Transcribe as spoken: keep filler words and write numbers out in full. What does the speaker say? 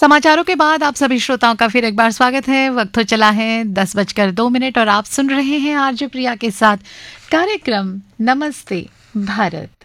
समाचारों के बाद आप सभी श्रोताओं का फिर एक बार स्वागत है। वक्त हो चला है दस बजकर दो मिनट और आप सुन रहे हैं आरजे प्रिया के साथ कार्यक्रम नमस्ते भारत।